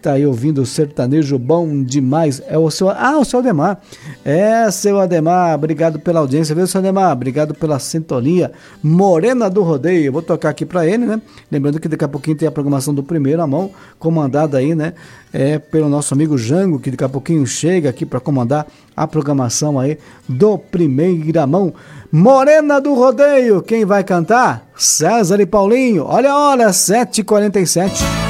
tá aí ouvindo o sertanejo bom demais. É o seu... o seu Ademar. Seu Ademar, obrigado pela audiência, viu, seu Ademar? Obrigado pela sintonia. Morena do Rodeio, vou tocar aqui pra ele, né? Lembrando que daqui a pouquinho tem a programação do Primeiro à Mão, comandada aí, né? Pelo nosso amigo Jango, que daqui a pouquinho chega aqui para comandar a programação aí do Primeira Mão. Morena do Rodeio, quem vai cantar? César e Paulinho. Olha a hora, 7h47.